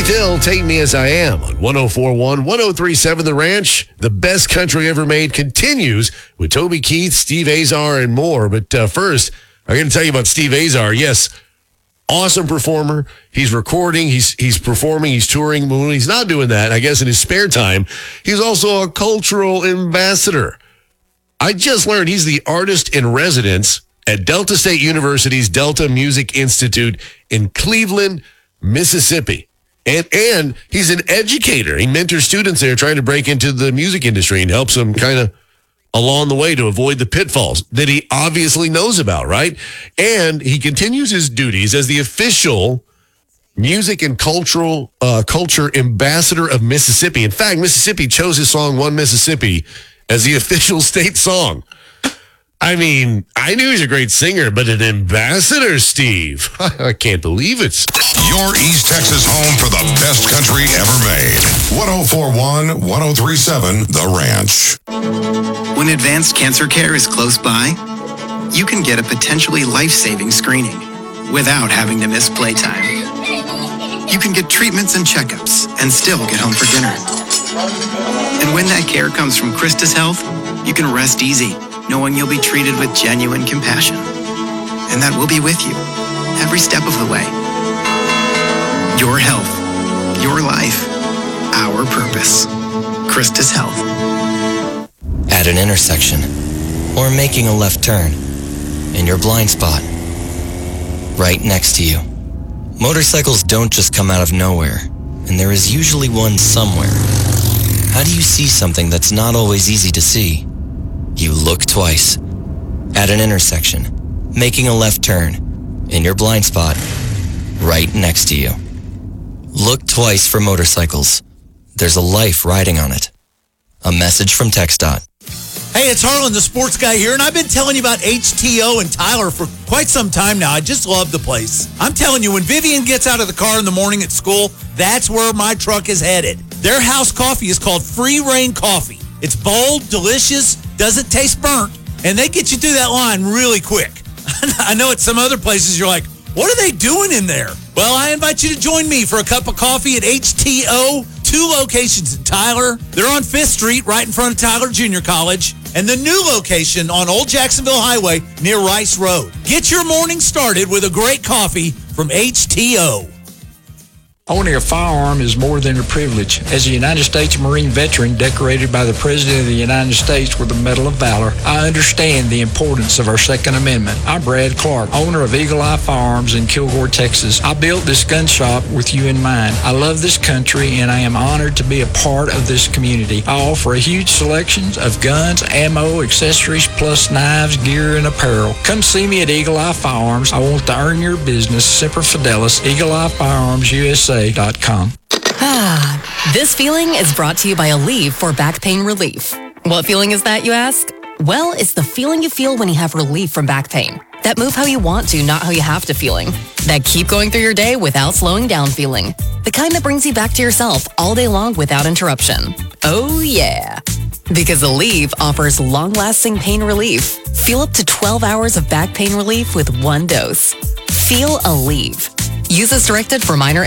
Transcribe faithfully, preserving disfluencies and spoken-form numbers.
Still, Take Me As I Am on one oh four point one, one oh three point seven The Ranch. The best country ever made continues with Toby Keith, Steve Azar, and more. But uh, first, I'm going to tell you about Steve Azar. Yes, awesome performer. He's recording, he's he's performing, he's touring. When he's not doing that, I guess in his spare time, he's also a cultural ambassador. I just learned he's the artist in residence at Delta State University's Delta Music Institute in Cleveland, Mississippi. And and he's an educator. He mentors students there trying to break into the music industry and helps them kind of along the way to avoid the pitfalls that he obviously knows about, right? And he continues his duties as the official music and cultural uh, culture ambassador of Mississippi. In fact, Mississippi chose his song One Mississippi as the official state song. I mean, I knew he's a great singer, but an ambassador, Steve. I can't believe it. Your East Texas home for the best country ever made. one oh four point one, one oh three point seven The Ranch. When advanced cancer care is close by, you can get a potentially life-saving screening without having to miss playtime. You can get treatments and checkups and still get home for dinner. And when that care comes from Christus Health, you can rest easy, knowing you'll be treated with genuine compassion, and that we'll be with you every step of the way. Your health, your life, our purpose. Christus Health. At an intersection, or making a left turn, in your blind spot, right next to you. Motorcycles don't just come out of nowhere, and there is usually one somewhere. How do you see something that's not always easy to see? You look twice. At an intersection, making a left turn, in your blind spot, right next to you. Look twice for motorcycles. There's a life riding on it. A message from TxDOT. Hey, it's Harlan, the sports guy here, and I've been telling you about H T O and Tyler for quite some time now. I just love the place. I'm telling you, when Vivian gets out of the car in the morning at school, that's where my truck is headed. Their house coffee is called Free Reign Coffee. It's bold, delicious, doesn't taste burnt, and they get you through that line really quick. I know at some other places you're like, what are they doing in there? Well, I invite you to join me for a cup of coffee at H T O. Two locations in Tyler. They're on Fifth Street, right in front of Tyler Junior College. And the new location on Old Jacksonville Highway near Rice Road. Get your morning started with a great coffee from H T O. Owning a firearm is more than a privilege. As a United States Marine veteran decorated by the President of the United States with the Medal of Valor, I understand the importance of our Second Amendment. I'm Brad Clark, owner of Eagle Eye Firearms in Kilgore, Texas. I built this gun shop with you in mind. I love this country and I am honored to be a part of this community. I offer a huge selection of guns, ammo, accessories, plus knives, gear, and apparel. Come see me at Eagle Eye Firearms. I want to earn your business. Semper Fidelis, Eagle Eye Firearms U S A. Dot com. Ah, this feeling is brought to you by Aleve for back pain relief. What feeling is that, you ask? Well, it's the feeling you feel when you have relief from back pain. That move how you want to, not how you have to feeling. That keep going through your day without slowing down feeling. The kind that brings you back to yourself all day long without interruption. Oh yeah. Because Aleve offers long-lasting pain relief. Feel up to twelve hours of back pain relief with one dose. Feel Aleve. Use as directed for minor